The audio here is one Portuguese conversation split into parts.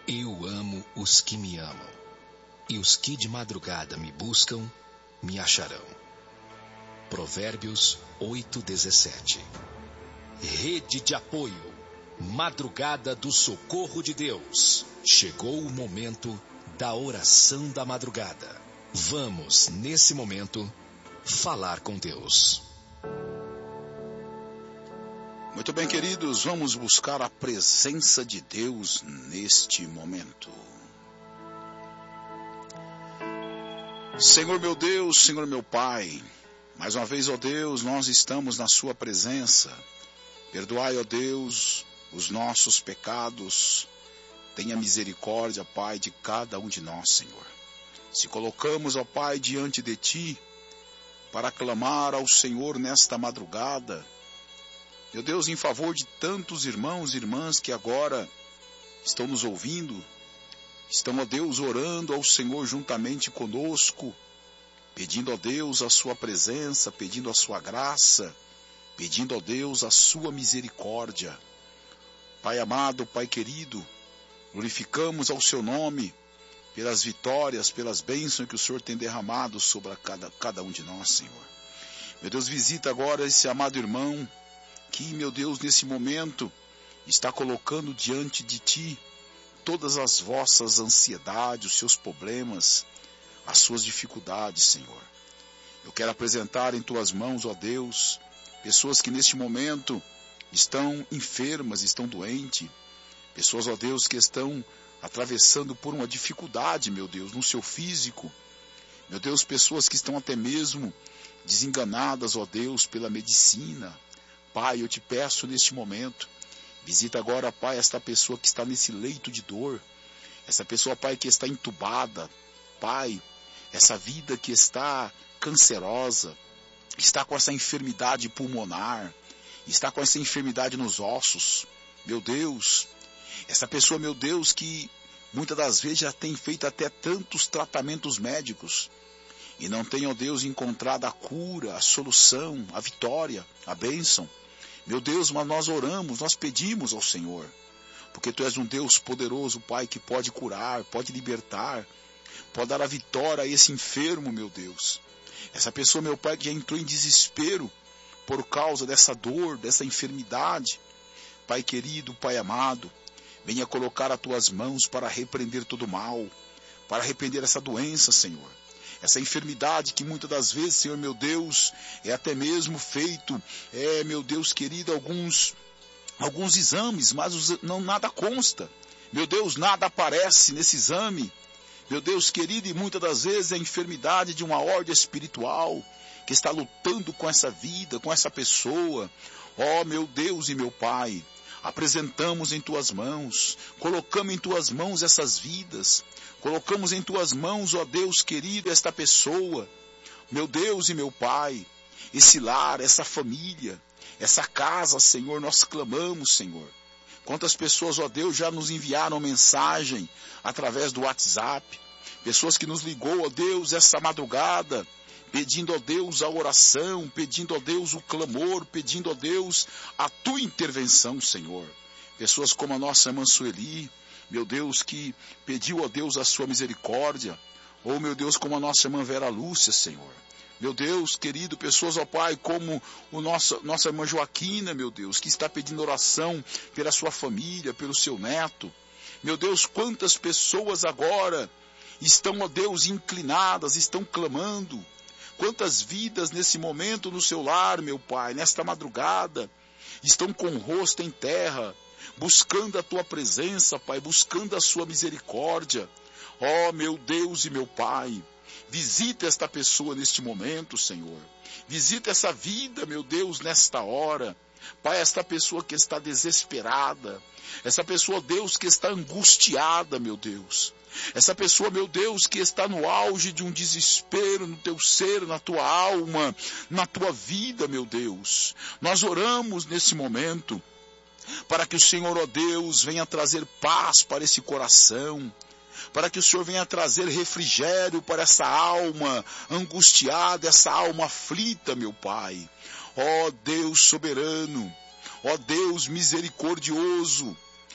Eu amo os que me amam, e os que de madrugada me buscam, me acharão. Provérbios 8:17. Rede de apoio, madrugada do socorro de Deus. Chegou o momento da oração da madrugada. Vamos, nesse momento, falar com Deus. Muito bem, queridos, vamos buscar a presença de Deus neste momento. Senhor meu Deus, Senhor meu Pai, mais uma vez, ó Deus, nós estamos na sua presença. Perdoai, ó Deus, os nossos pecados. Tenha misericórdia, Pai, de cada um de nós, Senhor. Se colocamos, ó Pai, diante de Ti, para clamar ao Senhor nesta madrugada, meu Deus, em favor de tantos irmãos e irmãs que agora estão nos ouvindo, estão, ó Deus, orando ao Senhor juntamente conosco, pedindo, ó Deus, a sua presença, pedindo a sua graça, pedindo, ó Deus, a sua misericórdia. Pai amado, Pai querido, glorificamos ao seu nome pelas vitórias, pelas bênçãos que o Senhor tem derramado sobre cada um de nós, Senhor. Meu Deus, visita agora esse amado irmão que, meu Deus, nesse momento está colocando diante de Ti todas as vossas ansiedades, os seus problemas, as suas dificuldades, Senhor. Eu quero apresentar em Tuas mãos, ó Deus, pessoas que neste momento estão enfermas, estão doentes, pessoas, ó Deus, que estão atravessando por uma dificuldade, meu Deus, no seu físico, meu Deus, pessoas que estão até mesmo desenganadas, ó Deus, pela medicina. Pai, eu te peço neste momento, visita agora, Pai, esta pessoa que está nesse leito de dor, essa pessoa, Pai, que está entubada, Pai, essa vida que está cancerosa, está com essa enfermidade pulmonar, está com essa enfermidade nos ossos, meu Deus, essa pessoa, meu Deus, que muitas das vezes já tem feito até tantos tratamentos médicos, e não tem, ó Deus, encontrado a cura, a solução, a vitória, a bênção. Meu Deus, mas nós oramos, nós pedimos ao Senhor, porque Tu és um Deus poderoso, Pai, que pode curar, pode libertar, pode dar a vitória a esse enfermo, meu Deus. Essa pessoa, meu Pai, que já entrou em desespero por causa dessa dor, dessa enfermidade. Pai querido, Pai amado, venha colocar as Tuas mãos para repreender todo o mal, para repreender essa doença, Senhor. Essa enfermidade que muitas das vezes, Senhor meu Deus, é até mesmo feito, meu Deus querido, alguns exames, mas nada consta. Meu Deus, nada aparece nesse exame. Meu Deus querido, e muitas das vezes é a enfermidade de uma ordem espiritual que está lutando com essa vida, com essa pessoa. Ó meu Deus e meu Pai, apresentamos em Tuas mãos, colocamos em Tuas mãos essas vidas, colocamos em Tuas mãos, ó Deus querido, esta pessoa, meu Deus e meu Pai, esse lar, essa família, essa casa, Senhor, nós clamamos, Senhor. Quantas pessoas, ó Deus, já nos enviaram mensagem através do WhatsApp, pessoas que nos ligou, ó Deus, essa madrugada, pedindo, ó Deus, a oração, pedindo, ó Deus, o clamor, pedindo, ó Deus, a Tua intervenção, Senhor. Pessoas como a nossa irmã Sueli, meu Deus, que pediu, ó Deus, a Sua misericórdia. Ou, meu Deus, como a nossa irmã Vera Lúcia, Senhor. Meu Deus, querido, pessoas, ó Pai, como nossa irmã Joaquina, meu Deus, que está pedindo oração pela sua família, pelo seu neto. Meu Deus, quantas pessoas agora estão, ó Deus, inclinadas, estão clamando. Quantas vidas nesse momento no seu lar, meu Pai, nesta madrugada, estão com o rosto em terra, buscando a Tua presença, Pai, buscando a Sua misericórdia. Ó, meu Deus e meu Pai, visita esta pessoa neste momento, Senhor. Visita essa vida, meu Deus, nesta hora. Pai, esta pessoa que está desesperada, essa pessoa, Deus, que está angustiada, meu Deus. Essa pessoa, meu Deus, que está no auge de um desespero no teu ser, na tua alma, na tua vida, meu Deus. Nós oramos nesse momento para que o Senhor, ó Deus, venha trazer paz para esse coração, para que o Senhor venha trazer refrigério para essa alma angustiada, essa alma aflita, meu Pai. Ó Deus soberano, ó Deus misericordioso,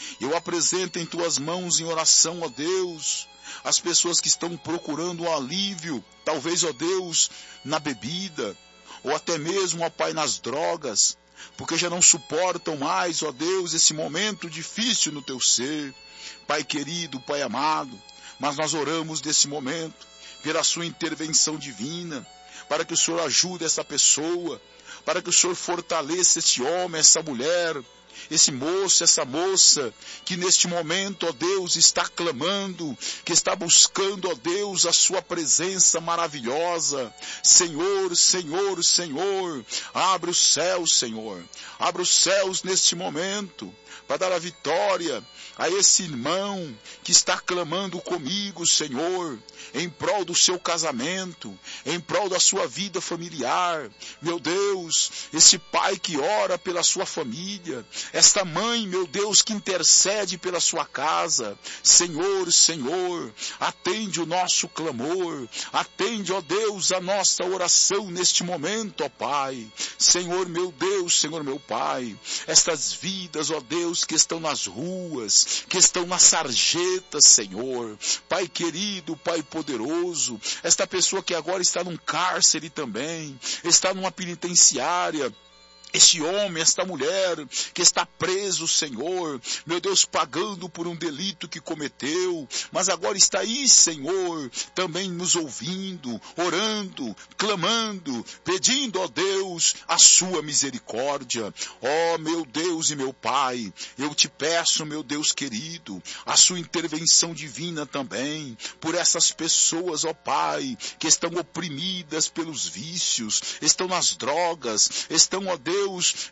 Eu apresento em tuas mãos em oração, ó Deus, as pessoas que estão procurando um alívio, talvez, ó Deus, na bebida, ou até mesmo, ó Pai, nas drogas, porque já não suportam mais, ó Deus, esse momento difícil no teu ser. Pai querido, Pai amado, mas nós oramos nesse momento, pela sua intervenção divina, para que o Senhor ajude essa pessoa, para que o Senhor fortaleça esse homem, essa mulher, esse moço, essa moça, que neste momento, ó Deus, está clamando, que está buscando, ó Deus, a sua presença maravilhosa. Senhor, Senhor, Senhor, abre os céus, Senhor, abre os céus neste momento, para dar a vitória a esse irmão que está clamando comigo, Senhor, em prol do seu casamento, em prol da sua vida familiar. Meu Deus, esse pai que ora pela sua família, esta mãe, meu Deus, que intercede pela sua casa. Senhor, Senhor, atende o nosso clamor, atende, ó Deus, a nossa oração neste momento, ó Pai. Senhor, meu Deus, Senhor, meu Pai, estas vidas, ó Deus, que estão nas ruas, que estão nas sarjetas, Senhor, Pai querido, Pai poderoso, esta pessoa que agora está num cárcere também, está numa penitenciária, este homem, esta mulher que está preso, Senhor, meu Deus, pagando por um delito que cometeu, mas agora está aí, Senhor, também nos ouvindo, orando, clamando, pedindo, ó Deus, a sua misericórdia. Ó meu Deus e meu Pai, eu te peço, meu Deus querido, a sua intervenção divina também, por essas pessoas, ó Pai, que estão oprimidas pelos vícios, estão nas drogas, estão, ó Deus,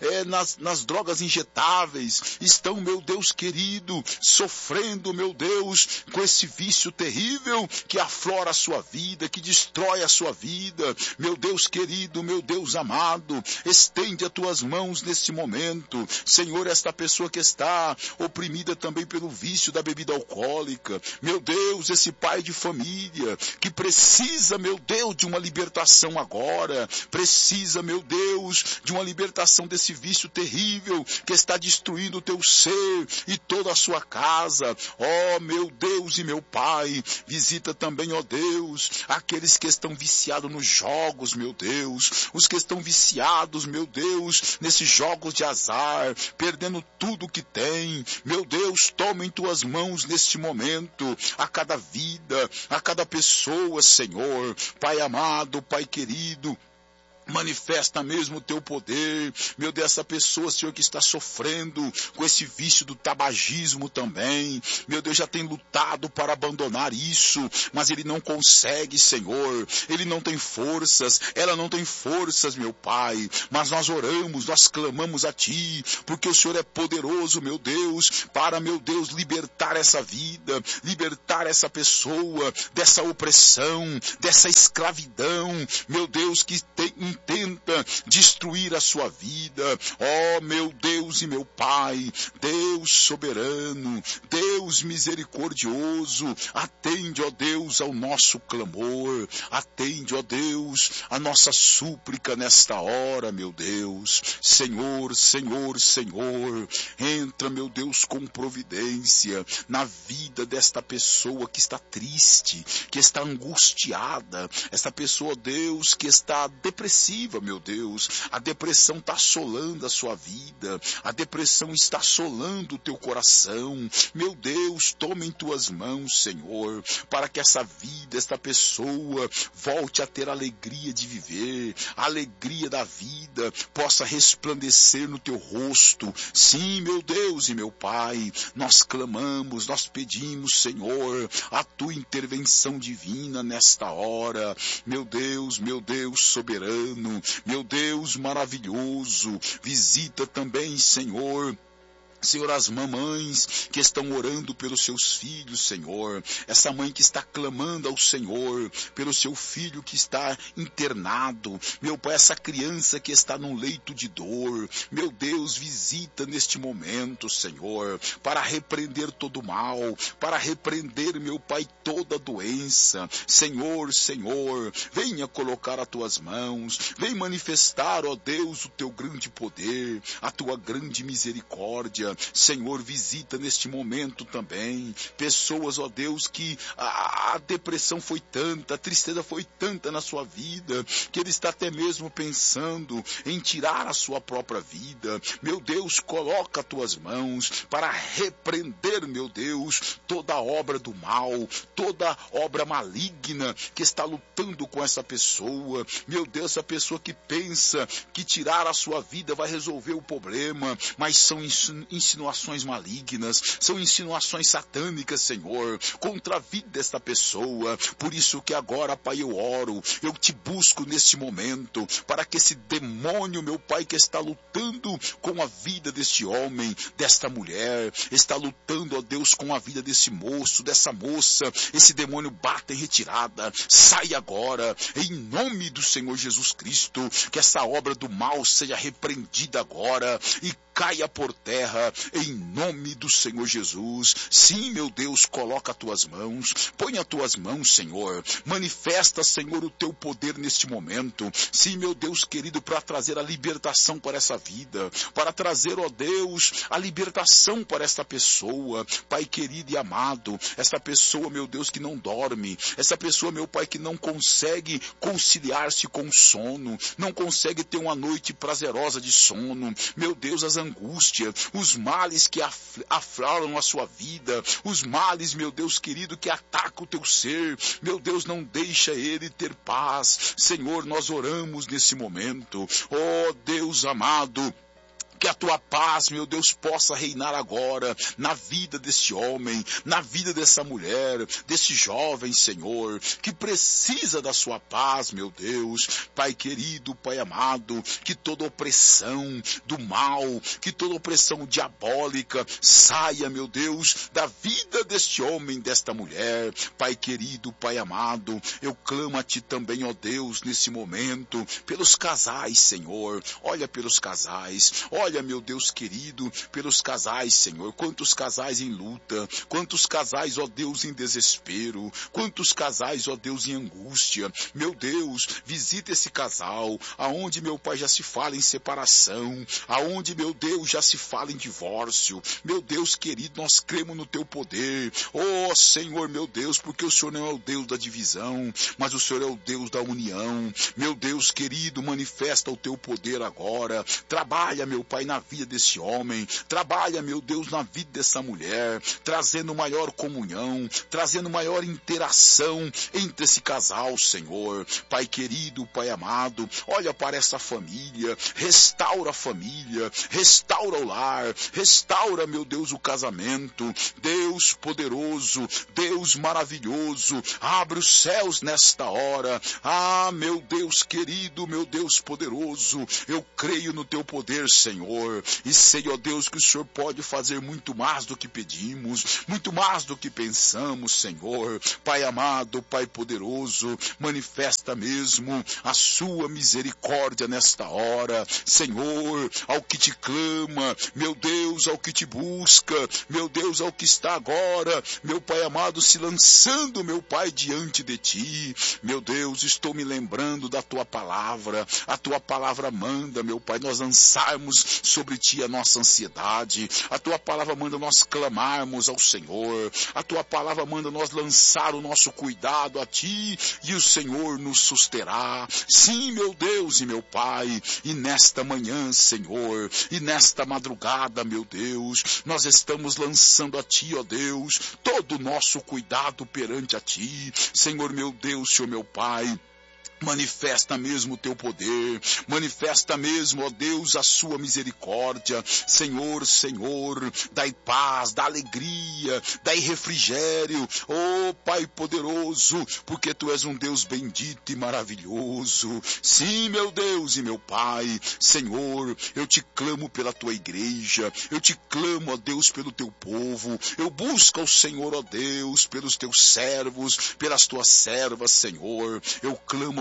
nas drogas injetáveis, estão, meu Deus querido, sofrendo, meu Deus, com esse vício terrível que aflora a sua vida, que destrói a sua vida. Meu Deus querido, meu Deus amado, estende as tuas mãos nesse momento. Senhor, esta pessoa que está oprimida também pelo vício da bebida alcoólica, meu Deus, esse pai de família que precisa, meu Deus, de uma libertação agora, precisa, meu Deus, de uma libertação desse vício terrível que está destruindo o teu ser e toda a sua casa. Ó meu Deus e meu Pai, visita também, ó Deus, aqueles que estão viciados nos jogos, meu Deus, os que estão viciados, meu Deus, nesses jogos de azar, perdendo tudo que tem. Meu Deus, toma em tuas mãos neste momento a cada vida, a cada pessoa, Senhor. Pai amado, Pai querido, manifesta mesmo o teu poder, meu Deus, essa pessoa, Senhor, que está sofrendo com esse vício do tabagismo também, meu Deus, já tem lutado para abandonar isso, mas ele não consegue, Senhor, ele não tem forças, ela não tem forças, meu Pai, mas nós oramos, nós clamamos a Ti, porque o Senhor é poderoso, meu Deus, para, meu Deus, libertar essa vida, libertar essa pessoa dessa opressão, dessa escravidão, meu Deus, que tenta destruir a sua vida. Ó meu Deus e meu Pai, Deus soberano, Deus misericordioso, atende, ó Deus, ao nosso clamor, atende, ó Deus, a nossa súplica nesta hora, meu Deus. Senhor, Senhor, Senhor, entra, meu Deus, com providência na vida desta pessoa que está triste, que está angustiada, esta pessoa, Deus, que está depressiva, meu Deus, a depressão está assolando a sua vida, a depressão está assolando o teu coração, meu Deus, toma em tuas mãos, Senhor, para que essa vida, esta pessoa, volte a ter a alegria de viver, a alegria da vida, possa resplandecer no teu rosto. Sim, meu Deus e meu Pai, nós clamamos, nós pedimos, Senhor, a tua intervenção divina nesta hora, meu Deus soberano, meu Deus maravilhoso, visita também, Senhor, as mamães que estão orando pelos seus filhos, Senhor, essa mãe que está clamando ao Senhor pelo seu filho que está internado, meu Pai, essa criança que está num leito de dor, meu Deus, visita neste momento, Senhor, para repreender todo o mal, para repreender, meu Pai, toda doença. Senhor, venha colocar as tuas mãos, vem manifestar, ó Deus, o teu grande poder, a tua grande misericórdia. vida. Senhor, visita neste momento também pessoas, ó Deus, que a depressão foi tanta, a tristeza foi tanta na sua vida, que ele está até mesmo pensando em tirar a sua própria vida. Meu Deus, coloca as tuas mãos para repreender, meu Deus, toda obra do mal, toda obra maligna que está lutando com essa pessoa. Meu Deus, essa pessoa que pensa que tirar a sua vida vai resolver o problema, mas são insinuações malignas, são insinuações satânicas, Senhor, contra a vida desta pessoa. Por isso que agora, Pai, eu oro, eu te busco neste momento, para que esse demônio, meu Pai, que está lutando com a vida deste homem, desta mulher, está lutando, ó Deus, com a vida desse moço, dessa moça, esse demônio bata em retirada, sai agora, em nome do Senhor Jesus Cristo, que essa obra do mal seja repreendida agora e caia por terra, em nome do Senhor Jesus. Sim, meu Deus, coloca as tuas mãos, põe as tuas mãos, Senhor, manifesta, Senhor, o teu poder neste momento. Sim, meu Deus querido, para trazer a libertação para essa vida, para trazer, ó Deus, a libertação para esta pessoa, Pai querido e amado, essa pessoa, meu Deus, que não dorme, essa pessoa, meu Pai, que não consegue conciliar-se com o sono, não consegue ter uma noite prazerosa de sono, meu Deus, as angústias, os males que afloram a sua vida, os males, meu Deus querido, que atacam o teu ser, meu Deus, não deixa ele ter paz. Senhor, nós oramos nesse momento, ó Deus amado, que a tua paz, meu Deus, possa reinar agora na vida desse homem, na vida dessa mulher, desse jovem, Senhor, que precisa da sua paz, meu Deus. Pai querido, Pai amado, que toda opressão do mal, que toda opressão diabólica saia, meu Deus, da vida deste homem, desta mulher. Pai querido, Pai amado, eu clamo a ti também, ó Deus, nesse momento, pelos casais, Senhor. Olha pelos casais, olha, meu Deus querido, pelos casais, Senhor. Quantos casais em luta, quantos casais, ó Deus, em desespero, quantos casais, ó Deus, em angústia. Meu Deus, visita esse casal, aonde, meu Pai, já se fala em separação, aonde, meu Deus, já se fala em divórcio. Meu Deus querido, nós cremos no teu poder. Oh, Senhor, meu Deus, porque o Senhor não é o Deus da divisão, mas o Senhor é o Deus da união. Meu Deus querido, manifesta o teu poder agora. Trabalha, meu Pai, na vida desse homem, trabalha, meu Deus, na vida dessa mulher, trazendo maior comunhão, trazendo maior interação entre esse casal, Senhor. Pai querido, Pai amado, olha para essa família, restaura a família, restaura o lar, restaura, meu Deus, o casamento. Deus poderoso, Deus maravilhoso, abre os céus nesta hora. Ah, meu Deus querido, meu Deus poderoso, eu creio no teu poder, Senhor, e sei, ó Deus, que o Senhor pode fazer muito mais do que pedimos, muito mais do que pensamos, Senhor. Pai amado, Pai poderoso, manifesta mesmo a sua misericórdia nesta hora, Senhor, ao que te clama, meu Deus, ao que te busca, meu Deus, ao que está agora, meu Pai amado, se lançando, meu Pai, diante de ti. Meu Deus, estou me lembrando da tua palavra, a tua palavra manda, meu Pai, nós lançarmos sobre ti a nossa ansiedade, a tua palavra manda nós clamarmos ao Senhor, a tua palavra manda nós lançar o nosso cuidado a ti, e o Senhor nos susterá. Sim, meu Deus e meu Pai, e nesta manhã, Senhor, e nesta madrugada, meu Deus, nós estamos lançando a ti, ó Deus, todo o nosso cuidado perante a ti, Senhor, meu Deus, Senhor, meu Pai. Manifesta mesmo o teu poder, manifesta mesmo, ó Deus, a sua misericórdia. Senhor, Senhor, dai paz, dá alegria, dai refrigério, ó Pai poderoso, porque tu és um Deus bendito e maravilhoso. Sim, meu Deus e meu Pai, Senhor, eu te clamo pela tua igreja, eu te clamo, ó Deus, pelo teu povo, eu busco ao Senhor, ó Deus, pelos teus servos, pelas tuas servas, Senhor, eu clamo ao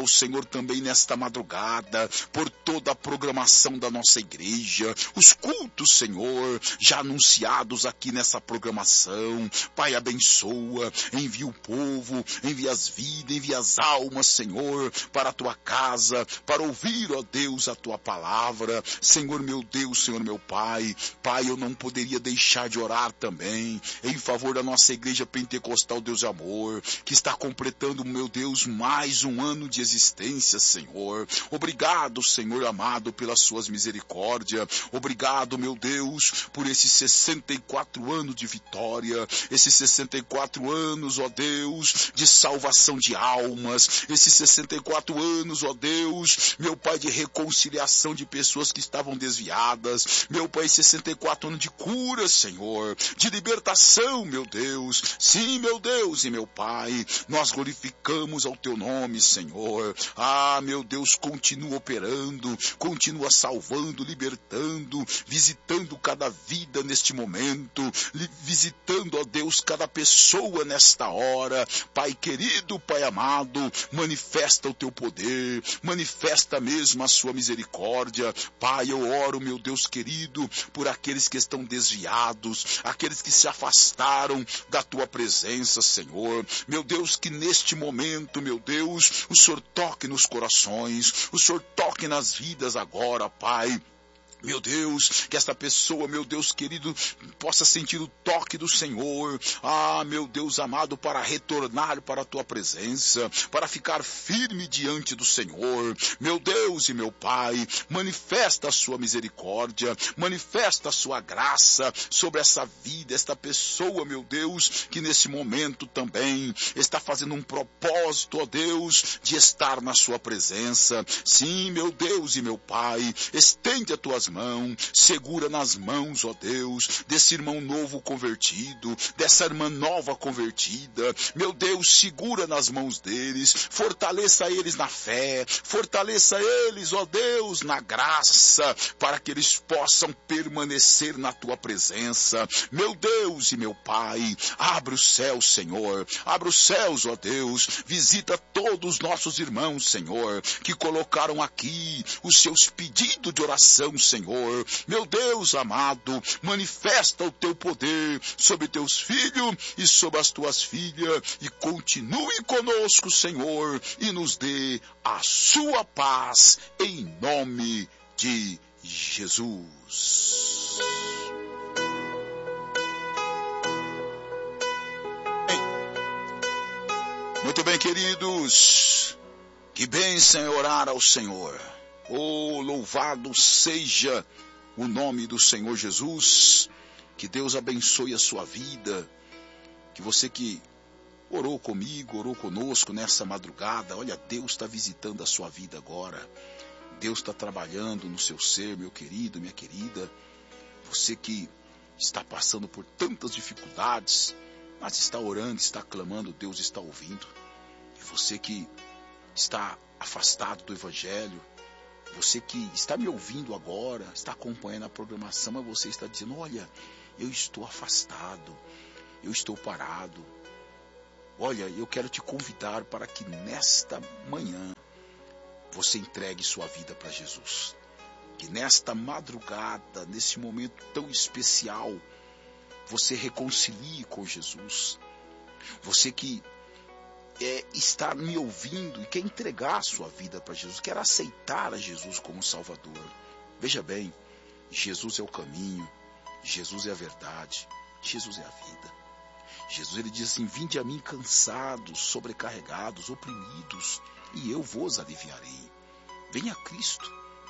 Senhor, também nesta madrugada, por toda a programação da nossa igreja, os cultos, Senhor, já anunciados aqui nessa programação. Pai, abençoa, envia o povo, envia as vidas, envia as almas, Senhor, para a tua casa, para ouvir, ó Deus, a tua palavra. Senhor meu Deus, Senhor meu Pai, Pai, eu não poderia deixar de orar também em favor da nossa igreja pentecostal Deus e Amor, que está completando, meu Deus, mais um ano de existência, Senhor. Obrigado, Senhor amado, pelas suas misericórdias. Obrigado, meu Deus, por esses 64 anos de vitória, esses 64 anos, ó Deus, de salvação de almas, esses 64 anos, ó Deus, meu Pai, de reconciliação de pessoas que estavam desviadas, meu Pai, 64 anos de cura, Senhor, de libertação, meu Deus. Sim, meu Deus e meu Pai, nós glorificamos ao teu nome, Senhor. Ah, meu Deus, continua operando, continua salvando, libertando, visitando cada vida neste momento, visitando, ó Deus, cada pessoa nesta hora. Pai querido, Pai amado, manifesta o teu poder, manifesta mesmo a sua misericórdia. Pai, eu oro, meu Deus querido, por aqueles que estão desviados, aqueles que se afastaram da tua presença, Senhor. Meu Deus, que neste momento, meu Deus, o Senhor toque nos corações, o Senhor toque nas vidas agora, Pai. Meu Deus, que esta pessoa, meu Deus querido, possa sentir o toque do Senhor. Ah, meu Deus amado, para retornar para a tua presença, para ficar firme diante do Senhor. Meu Deus e meu Pai, manifesta a sua misericórdia, manifesta a sua graça sobre essa vida, esta pessoa, meu Deus, que nesse momento também está fazendo um propósito, ó Deus, de estar na sua presença. Sim, meu Deus e meu Pai, estende as tuas mãos, segura nas mãos, ó Deus, desse irmão novo convertido, dessa irmã nova convertida. Meu Deus, segura nas mãos deles, fortaleça eles na fé, fortaleça eles, ó Deus, na graça, para que eles possam permanecer na tua presença. Meu Deus e meu Pai, abre os céus, Senhor, abre os céus, ó Deus, visita todos os nossos irmãos, Senhor, que colocaram aqui os seus pedidos de oração, Senhor. Meu Deus amado, manifesta o teu poder sobre teus filhos e sobre as tuas filhas e continue conosco, Senhor, e nos dê a sua paz em nome de Jesus. Muito bem, queridos, que bênção é orar ao Senhor. Oh, louvado seja o nome do Senhor Jesus. Que Deus abençoe a sua vida. Que você que orou comigo, orou conosco nessa madrugada, olha, Deus está visitando a sua vida agora. Deus está trabalhando no seu ser, meu querido, minha querida. Você que está passando por tantas dificuldades, mas está orando, está clamando, Deus está ouvindo. E você que está afastado do Evangelho, você que está me ouvindo agora, está acompanhando a programação, mas você está dizendo, olha, eu estou afastado, eu estou parado. Olha, eu quero te convidar para que nesta manhã você entregue sua vida para Jesus. Que nesta madrugada, nesse momento tão especial, você reconcilie com Jesus. Você que está me ouvindo e quer entregar a sua vida para Jesus, quer aceitar a Jesus como Salvador. Veja bem, Jesus é o caminho, Jesus é a verdade, Jesus é a vida. Jesus, ele diz assim, vinde a mim cansados, sobrecarregados, oprimidos, e eu vos aliviarei. Venha a Cristo,